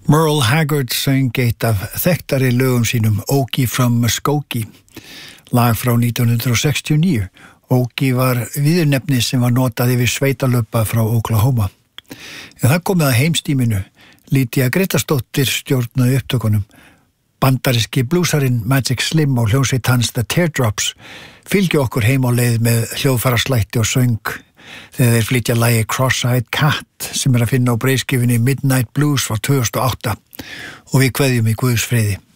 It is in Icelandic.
Merle Haggard söng eitt af þekktari lögum sínum Okie from Muskogee, lag frá 1969. Okie var viðurnefni sem var notað yfir sveitalöpa frá Oklahoma. En það komið að heimstíminu. Lydia Grétarsdóttir stjórnaði upptökunum. Bandaríski blúsarinn Magic Slim og hljómsveit hans The Teardrops fylgja okkur heim á leið með hljóðfaraslætti og söng þegar þeir flytja lagið Cross-Eyed Cat sem að finna á breiðskjöfinni Midnight Blues frá 2008 og við kveðjum í Guðs friði.